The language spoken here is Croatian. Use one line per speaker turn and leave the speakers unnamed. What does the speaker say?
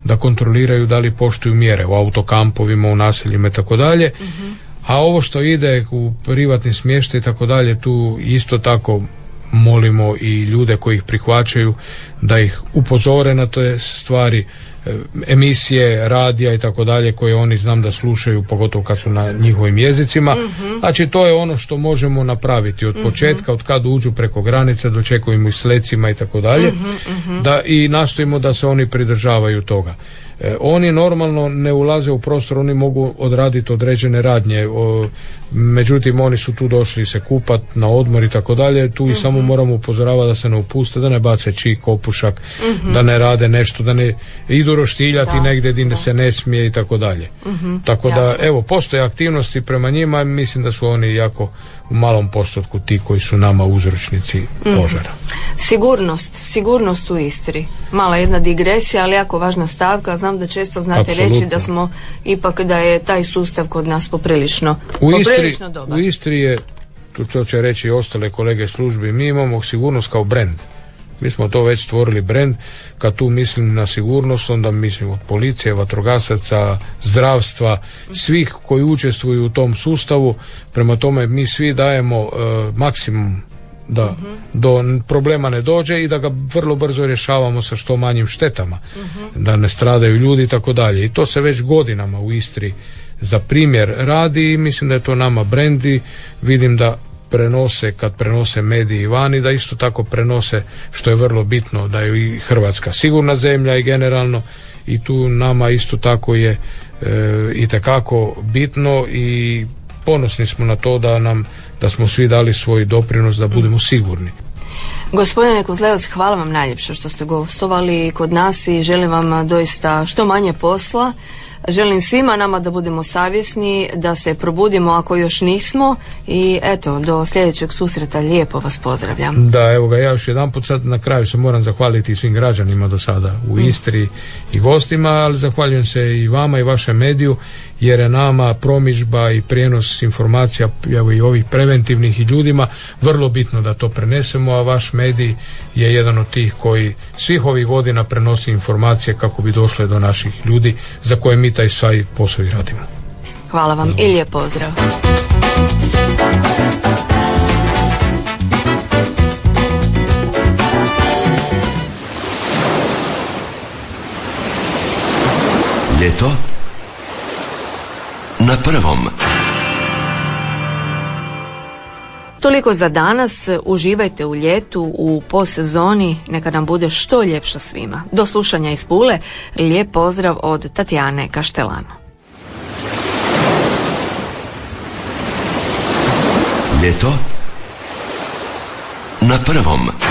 da kontroliraju da li poštuju mjere u autokampovima, u naseljima i tako dalje. A ovo što ide u privatni smještaj i tako dalje, tu isto tako molimo i ljude koji ih prihvaćaju da ih upozore na te stvari, emisije, radija i tako dalje koje oni znam da slušaju, pogotovo kad su na njihovim jezicima. Znači to je ono što možemo napraviti od početka, od kad uđu preko granice, dočekujemo ih s lecima i tako dalje, da i nastojimo da se oni pridržavaju toga. Oni normalno ne ulaze u prostor, oni mogu odraditi određene radnje, međutim oni su tu došli se kupat, na odmor i tako dalje, tu i samo moramo upozoravati da se ne upuste, da ne bace čik, opušak, da ne rade nešto, da ne idu roštiljati negdje gdje se ne smije i tako dalje. Tako da evo, postoje aktivnosti prema njima, mislim da su oni jako u malom postotku ti koji su nama uzročnici požara.
Sigurnost u Istri. Mala jedna digresija, ali jako važna stavka. Znam da često znate reći da smo ipak, da je taj sustav kod nas poprilično dobar.
U Istri je, to će reći i ostale kolege službi, mi imamo sigurnost kao brend. Mi smo to već stvorili brend. Kad tu mislim na sigurnost, onda mislim od policije, vatrogasaca, zdravstva, svih koji učestvuju u tom sustavu. Prema tome mi svi dajemo maksimum da do problema ne dođe i da ga vrlo brzo rješavamo sa što manjim štetama, da ne stradaju ljudi i tako dalje. I to se već godinama u Istri za primjer radi i mislim da je to nama brendi. Vidim da kad prenose mediji vani, da isto tako prenose, što je vrlo bitno, da je i Hrvatska sigurna zemlja i generalno, i tu nama isto tako je itekako bitno i ponosni smo na to da smo svi dali svoj doprinos da budemo sigurni.
Gospodine Kozlevac, hvala vam najljepše što ste gostovali kod nas i želim vam doista što manje posla. Želim svima nama da budemo savjesni, da se probudimo ako još nismo i eto, do sljedećeg susreta, lijepo vas pozdravljam.
Da, evo ga, ja još jedan put sad na kraju se moram zahvaliti svim građanima do sada u Istri i gostima, ali zahvaljujem se i vama i vašem mediju, jer je nama promidžba i prijenos informacija, evo i ovih preventivnih i ljudima, vrlo bitno da to prenesemo, a vaš medij je jedan od tih koji svih ovih godina prenosi informacije kako bi došle do naših ljudi za koje mi taj saj posao i radimo.
Hvala vam i lijep pozdrav.
Ljeto na prvom.
Toliko za danas. Uživajte u ljetu, u posezoni, neka nam bude što ljepša svima. Do slušanja iz Pule, lijep pozdrav od Tatjane Kaštelano.
Ljeto na prvom.